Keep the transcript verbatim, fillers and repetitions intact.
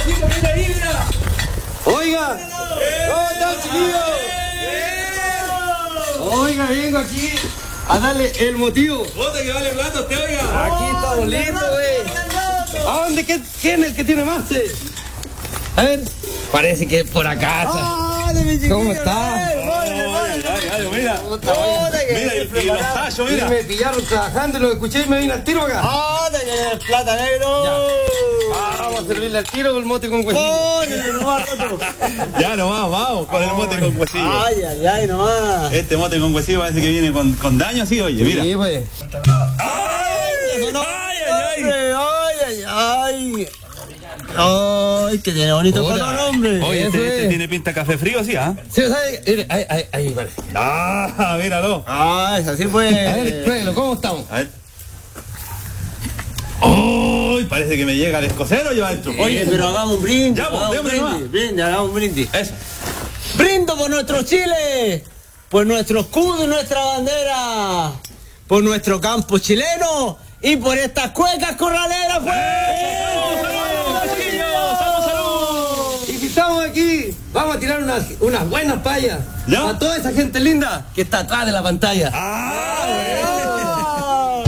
chico, mira ahí, mira. Oiga, ¿cómo están, chiquillos? Oiga, vengo aquí a darle el motivo. Bote que vale plata usted, oiga. Aquí estamos listos, güey. ¿A dónde? ¿Qué, ¿Quién es el que tiene más? A ver, parece que es por acá. ¿Cómo está? Mira, mira, y los tallos, mira. Me pillaron trabajando y lo escuché y me vine al tiro acá. ¡Ah, de plata negro! Ya. Vamos a servirle al tiro con el mote con huesillo. ¡Pónele nomás, Coto! Ya nomás, vamos con el mote con huesillo. ¡Ay, ay, ay, nomás! Este mote con huesillo parece que viene con, con daño así, oye, mira. Sí, pues. ¡Ay, ay, ay! ¡Ay, ay! ¡Que tiene bonito Hola. color, hombre! Oye, Eso este, es. este tiene pinta café frío, ¿sí? ¿Ah? Sí, ¿sabes? Mire, Ahí, ahí, ahí, parece. Ah, míralo. ¡Ah, es así A ver, pues! pruébelo, ¿cómo estamos? A ver. ¡Uy! Parece que me llega el escocero yo adentro. Oye, pero hagamos un brindis. Ya, pues, hagamos un démosle brindis, brindis, hagamos un brindis. Eso. Brindo por nuestro Chile, por nuestro escudo y nuestra bandera, por nuestro campo chileno y por estas cuecas corraleras, pues. Y si estamos aquí, vamos a tirar unas, unas buenas payas ¿Ya? a toda esa gente linda que está atrás de la pantalla. ¡Ah!